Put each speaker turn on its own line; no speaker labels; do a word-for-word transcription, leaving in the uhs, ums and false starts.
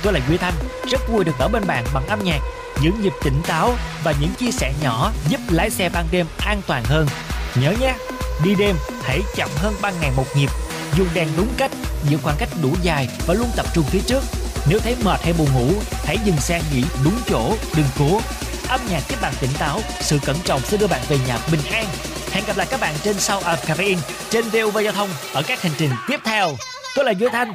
Tôi là Duy Thanh, rất vui được ở bên bạn bằng âm nhạc, những nhịp tỉnh táo và những chia sẻ nhỏ giúp lái xe ban đêm an toàn hơn. Nhớ nhé, đi đêm hãy chậm hơn ban ngày một nhịp, dùng đèn đúng cách, giữ khoảng cách đủ dài và luôn tập trung phía trước. Nếu thấy mệt hay buồn ngủ, hãy dừng xe nghỉ đúng chỗ, đừng cố. Âm nhạc giúp bạn tỉnh táo, sự cẩn trọng sẽ đưa bạn về nhà bình an. Hẹn gặp lại các bạn trên Sound of Caffeine trên vê o vê Giao thông ở các hành trình tiếp theo. Tôi là Duy Thanh.